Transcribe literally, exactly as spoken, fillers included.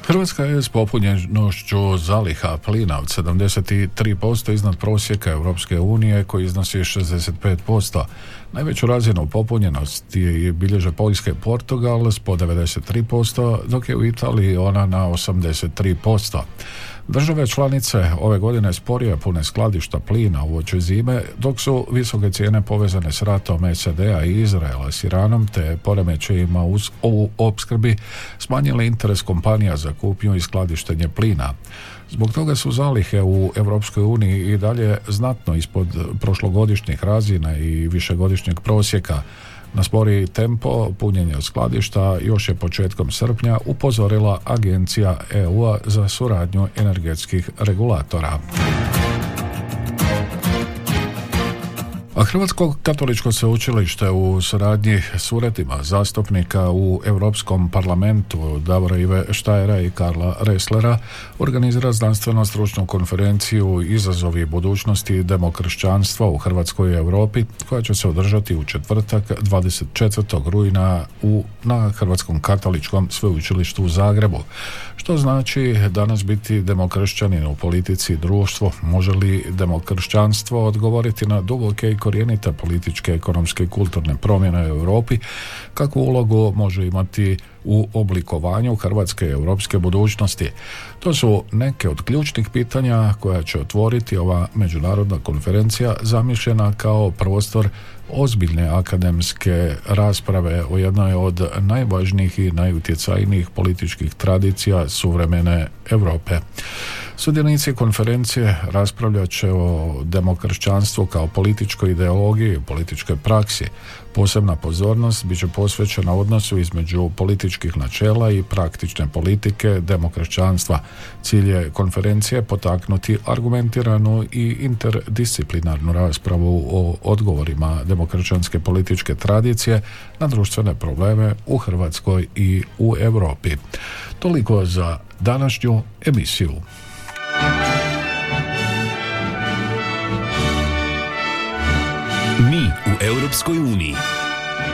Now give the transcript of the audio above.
Hrvatska je s popunjenošću zaliha plina od sedamdeset tri posto iznad prosjeka Europske unije koji iznosi šezdeset pet posto. Najveću razinu popunjenosti bilježe Poljska i Portugal s po devedeset tri posto, dok je u Italiji ona na osamdeset tri posto. Države članice ove godine sporije pune skladišta plina uoči zime, dok su visoke cijene povezane s ratom S A D-a i Izraela s Iranom te poremećajima u opskrbi smanjile interes kompanija za kupnju i skladištenje plina. Zbog toga su zalihe u Europskoj uniji i dalje znatno ispod prošlogodišnjih razina i višegodišnjeg prosjeka. Na sporiji tempo punjenja skladišta još je početkom srpnja upozorila Agencija E U-a za suradnju energetskih regulatora. A Hrvatsko katoličko sveučilište u suradnji s uredima zastupnika u Europskom parlamentu Davora Ive Štajera i Karla Resslera organizira znanstveno-stručnu konferenciju Izazovi budućnosti demokršćanstva u Hrvatskoj i Europi, koja će se održati u četvrtak dvadeset četvrtog rujna u, na Hrvatskom katoličkom sveučilištu u Zagrebu. Što znači danas biti demokršćanin u politici i društvu? Može li demokršćanstvo odgovoriti na duboke i korijenite političke, ekonomske i kulturne promjene u Europi? Kakvu ulogu može imati u oblikovanju hrvatske i europske budućnosti? To su neke od ključnih pitanja koja će otvoriti ova međunarodna konferencija, zamišljena kao prostor ozbiljne akademske rasprave o jednoj od najvažnijih i najutjecajnijih političkih tradicija suvremene Europe. Sudionici konferencije raspravljat će o demokršćanstvu kao političkoj ideologiji i političkoj praksi. Posebna pozornost bit će posvećena odnosu između političkih načela i praktične politike demokršćanstva. Cilj je konferencije potaknuti argumentiranu i interdisciplinarnu raspravu o odgovorima demokršćanske političke tradicije na društvene probleme u Hrvatskoj i u Europi. Toliko za današnju emisiju. Mi u Europskoj uniji.